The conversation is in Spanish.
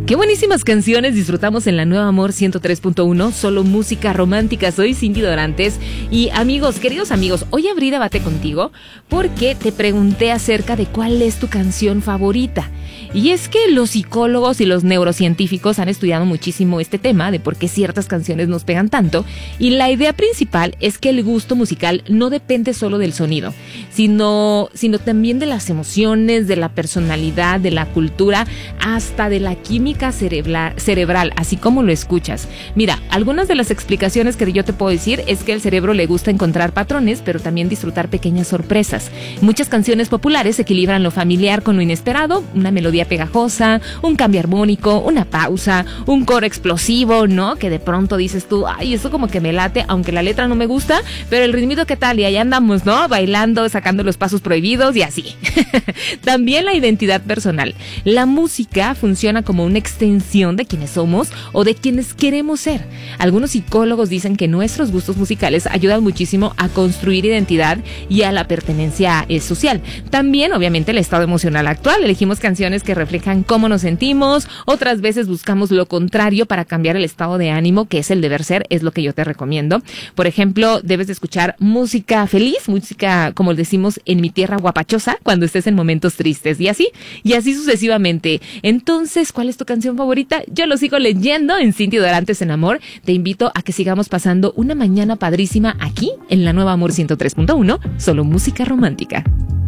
Qué buenísimas canciones disfrutamos en la Nueva Amor 103.1, solo música romántica. Soy Cindy Dorantes y amigos, queridos amigos, hoy abrí debate contigo porque te pregunté acerca de cuál es tu canción favorita. Y es que los psicólogos y los neurocientíficos han estudiado muchísimo este tema de por qué ciertas canciones nos pegan tanto, y la idea principal es que el gusto musical no depende solo del sonido, sino también de las emociones, de la personalidad, de la cultura, hasta de la química cerebral, así como lo escuchas. Mira, algunas de las explicaciones que yo te puedo decir es que al cerebro le gusta encontrar patrones, pero también disfrutar pequeñas sorpresas. Muchas canciones populares equilibran lo familiar con lo inesperado, una melodía pegajosa, un cambio armónico, una pausa, un coro explosivo, ¿no? Que de pronto dices tú, ay, eso como que me late, aunque la letra no me gusta, pero el ritmito, ¿qué tal? Y ahí andamos, ¿no? Bailando, sacando los pasos prohibidos y así. También la identidad personal. La música funciona como una extensión de quienes somos o de quienes queremos ser. Algunos psicólogos dicen que nuestros gustos musicales ayudan muchísimo a construir identidad y a la pertenencia social. También, obviamente, el estado emocional actual. Elegimos canciones que reflejan cómo nos sentimos, otras veces buscamos lo contrario para cambiar el estado de ánimo, que es el deber ser, es lo que yo te recomiendo. Por ejemplo, debes de escuchar música feliz, música, como decimos en mi tierra, guapachosa, cuando estés en momentos tristes, y así sucesivamente. Entonces, ¿cuál es tu canción favorita? Yo lo sigo leyendo en Cindy Dorantes en Amor. Te invito a que sigamos pasando una mañana padrísima aquí en la Nueva Amor 103.1, solo música romántica.